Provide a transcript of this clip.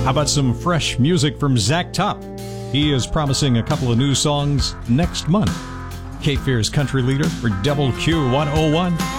How about some fresh music from Zach Top? He is promising a couple of new songs next month. Cape Fear's country leader for WQ101.